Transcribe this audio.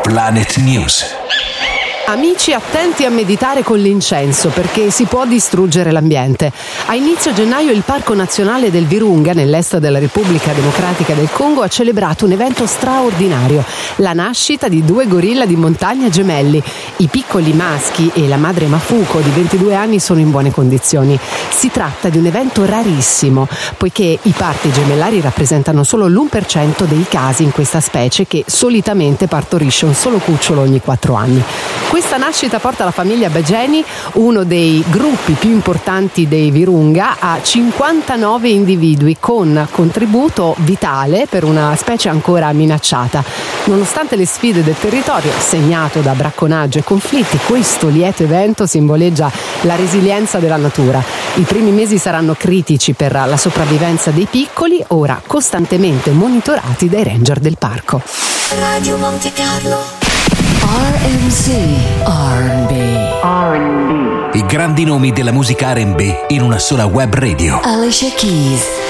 Planet News. Amici, attenti a meditare con l'incenso perché si può distruggere l'ambiente. A inizio gennaio il Parco Nazionale del Virunga, nell'est della Repubblica Democratica del Congo, ha celebrato un evento straordinario: la nascita di 2 gorilla di montagna gemelli. I piccoli maschi e la madre Mafuko di 22 anni sono in buone condizioni. Si tratta di un evento rarissimo, poiché i parti gemellari rappresentano solo l'1% dei casi in questa specie, che solitamente partorisce un solo cucciolo ogni 4 anni. Questa nascita porta la famiglia Bajeni, uno dei gruppi più importanti dei Virunga, a 59 individui, con contributo vitale per una specie ancora minacciata. Nonostante le sfide del territorio, segnato da bracconaggio e conflitti, questo lieto evento simboleggia la resilienza della natura. I primi mesi saranno critici per la sopravvivenza dei piccoli, ora costantemente monitorati dai ranger del parco. Radio Monte Carlo. RMC R&B. I grandi nomi della musica R&B in una sola web radio. Alicia Keys.